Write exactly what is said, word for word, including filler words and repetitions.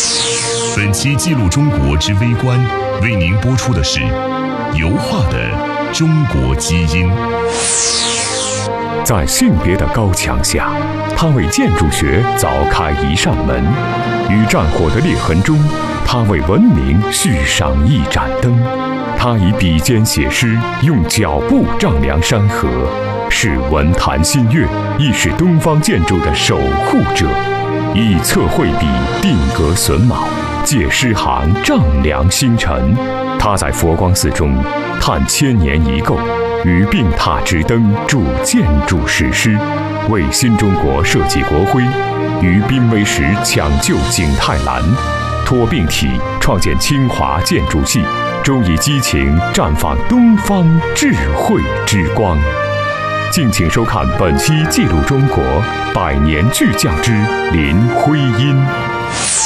本期记录中国之微观，为您播出的是油画的中国基因。 在性别的高墙下，他为建筑学凿开一扇门；于战火的裂痕中，他为文明续上一盏灯。他以笔尖写诗，用脚步丈量山河，是文坛新月，亦是东方建筑的守护者。以测绘笔定格榫卯，借诗行丈量星辰。他在佛光寺中探千年遗构，于病榻之灯铸建筑史诗，为新中国设计国徽，于濒危时抢救景泰蓝，托病体创建清华建筑系，终以激情绽放东方智慧之光。敬请收看本期《记录中国百年巨匠之林徽因》。